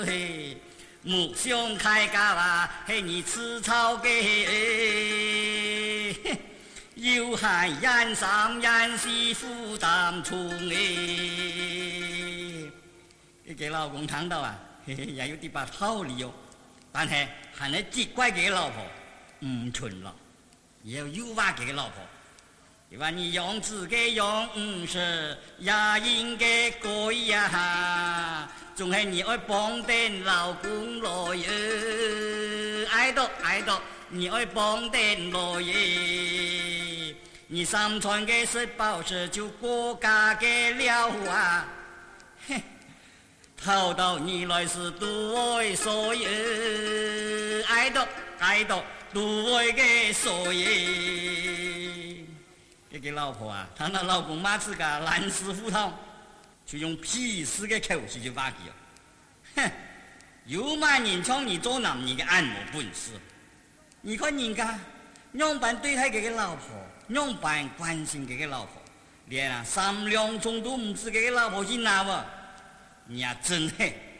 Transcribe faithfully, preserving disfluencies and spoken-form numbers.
嘿，木兄开家啊，嘿你吃草给，有汉人上人媳妇当冲哎，你给老公听到啊，嘿嘿也有啲把道理哦，但係係你責怪佢老婆唔純咯，要誘惑佢老婆。你話你用自己用唔是也應該改呀，仲係你愛幫啲老公來耶，愛到愛到你愛幫啲來耶，你三川嘅食飽食就國家嘅了啊，嘿，討到你來是獨愛所耶，愛到愛到獨愛嘅所耶。这个老婆啊，她那老公嘛自个烂死胡同，就用鄙视的口气就骂佢哦，哼，有嘛人像你做男人的按摩本事？你看人家样板对待这个老婆，样板关心这个老婆，连啊三两钟都唔知这个老婆去哪喎，你啊真係。